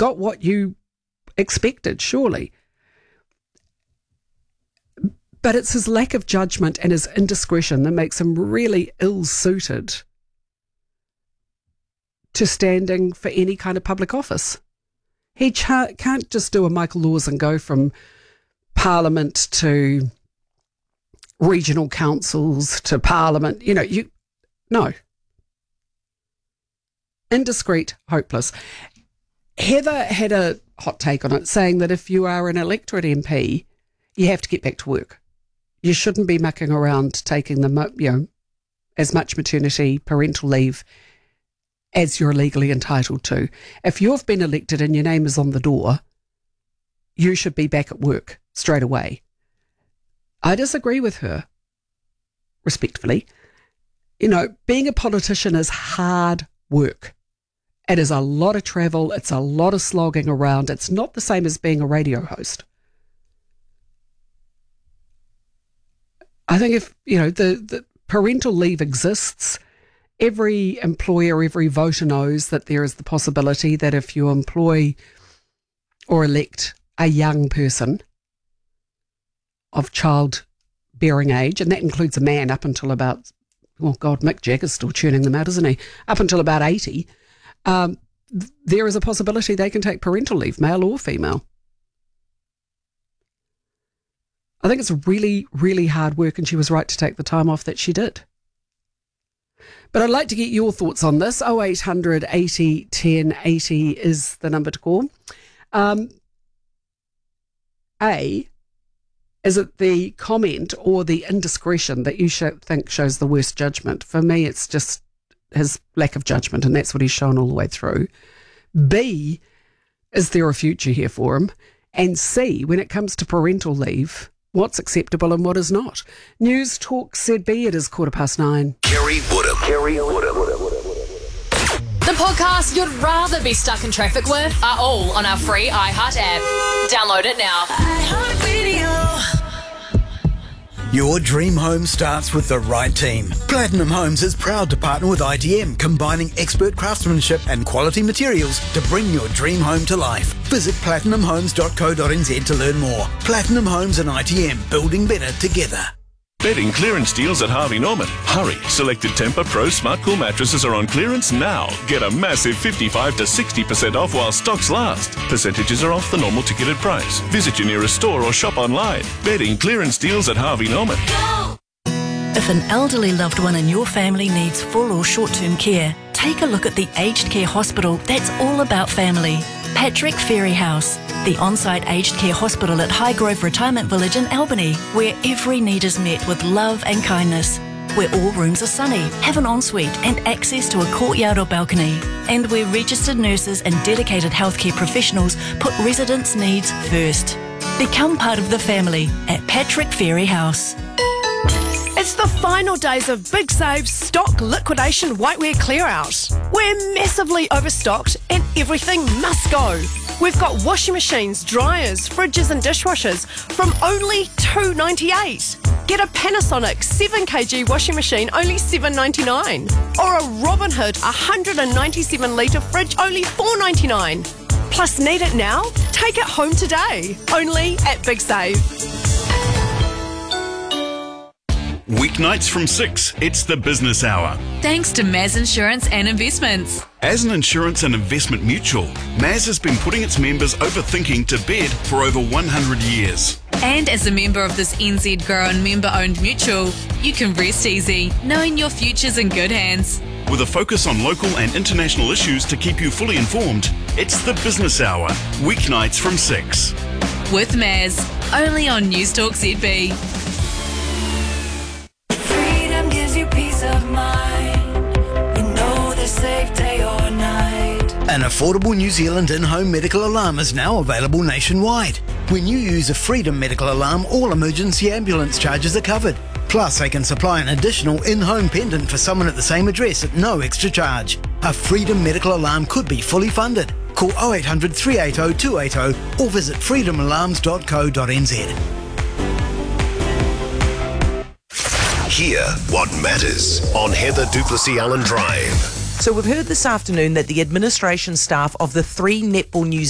got what you expected, surely. But it's his lack of judgment and his indiscretion that makes him really ill-suited to standing for any kind of public office. He can't just do a Michael Laws and go from Parliament to regional councils to Parliament. No. Indiscreet, hopeless. Heather had a hot take on it, saying that if you are an electorate MP, you have to get back to work. You shouldn't be mucking around taking as much maternity, parental leave as you're legally entitled to. If you've been elected and your name is on the door, you should be back at work straight away. I disagree with her, respectfully. Being a politician is hard work. It is a lot of travel. It's a lot of slogging around. It's not the same as being a radio host. I think if, the parental leave exists, every employer, every voter knows that there is the possibility that if you employ or elect a young person of childbearing age, and that includes a man up until about, Mick Jagger's still tuning them out, isn't he? Up until about 80, there is a possibility they can take parental leave, male or female. I think it's really, really hard work, and she was right to take the time off that she did. But I'd like to get your thoughts on this. 0800 80 10 80 is the number to call. Is it the comment or the indiscretion that you think shows the worst judgment? For me, it's just his lack of judgment, and that's what he's shown all the way through. B, is there a future here for him? And C, when it comes to parental leave, what's acceptable and what is not? News Talk ZB, it is 9:15. Kerry Woodham. The podcasts you'd rather be stuck in traffic with are all on our free iHeart app. Download it now. Your dream home starts with the right team. Platinum Homes is proud to partner with ITM, combining expert craftsmanship and quality materials to bring your dream home to life. Visit platinumhomes.co.nz to learn more. Platinum Homes and ITM, building better together. Bedding clearance deals at Harvey Norman. Hurry! Selected Tempur Pro Smart Cool mattresses are on clearance now. Get a massive 55 to 60% off while stocks last. Percentages are off the normal ticketed price. Visit your nearest store or shop online. Bedding clearance deals at Harvey Norman. Go! If an elderly loved one in your family needs full or short-term care, take a look at the aged care hospital that's all about family. Patrick Ferry House, the on-site aged care hospital at Highgrove Retirement Village in Albany, where every need is met with love and kindness, where all rooms are sunny, have an ensuite and access to a courtyard or balcony, and where registered nurses and dedicated healthcare professionals put residents' needs first. Become part of the family at Patrick Ferry House. It's the final days of Big Save's stock liquidation whiteware clear out. We're massively overstocked and everything must go. We've got washing machines, dryers, fridges and dishwashers from only $2.98. Get a Panasonic 7kg washing machine, only $7.99. Or a Robinhood 197 litre fridge, only $4.99. Plus, need it now? Take it home today. Only at Big Save. Weeknights from 6, it's the Business Hour. Thanks to Maz Insurance and Investments. As an insurance and investment mutual, Maz has been putting its members over thinking to bed for over 100 years. And as a member of this NZ grown member-owned mutual, you can rest easy, knowing your future's in good hands. With a focus on local and international issues to keep you fully informed, it's the Business Hour, weeknights from 6. With Maz, only on News Talk ZB. Freedom gives you peace of mind. You know the safe day or night. An affordable New Zealand in-home medical alarm is now available nationwide. When you use a Freedom medical alarm, all emergency ambulance charges are covered. Plus, they can supply an additional in-home pendant for someone at the same address at no extra charge. A Freedom medical alarm could be fully funded. Call 0800 380 280 or visit freedomalarms.co.nz. Hear what matters on Heather Duplessis Allen Drive. So we've heard this afternoon that the administration staff of the 3 netball New